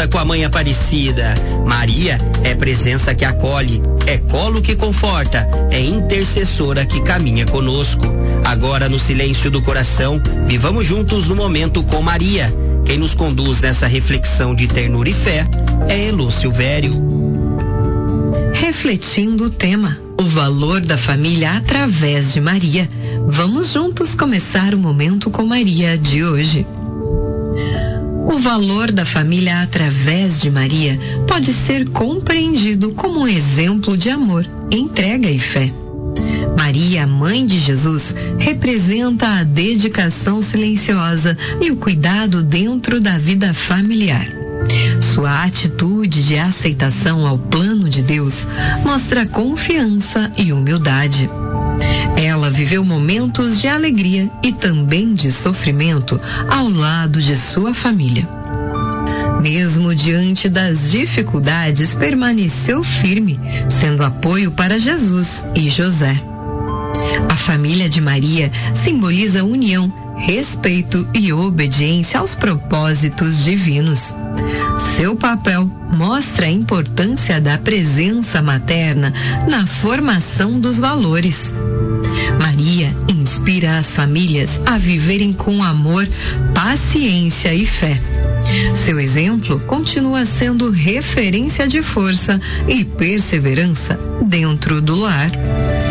volta com a Mãe Aparecida. Maria é presença que acolhe, é colo que conforta, é intercessora que caminha conosco. Agora, no silêncio do coração, vivamos juntos no momento com Maria. Quem nos conduz nessa reflexão de ternura e fé é Elô Silvério. Refletindo o tema, o valor da família através de Maria. Vamos juntos começar o Momento com Maria de hoje. O valor da família através de Maria pode ser compreendido como um exemplo de amor, entrega e fé. Maria, mãe de Jesus, representa a dedicação silenciosa e o cuidado dentro da vida familiar. Sua atitude de aceitação ao plano de Deus mostra confiança e humildade. Ela viveu momentos de alegria e também de sofrimento ao lado de sua família. Mesmo diante das dificuldades, permaneceu firme, sendo apoio para Jesus e José. A família de Maria simboliza união, respeito e obediência aos propósitos divinos. Seu papel mostra a importância da presença materna na formação dos valores. Maria inspira as famílias a viverem com amor, paciência e fé. Seu exemplo continua sendo referência de força e perseverança dentro do lar.